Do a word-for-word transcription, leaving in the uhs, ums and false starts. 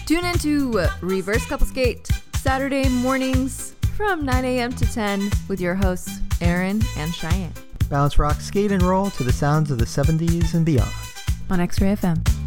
Tune into Reverse Couple Skate Saturday mornings from nine a.m. to ten with your hosts, Aaron and Cheyenne. Balance rock, skate, and roll to the sounds of the seventies and beyond. On X-Ray F M.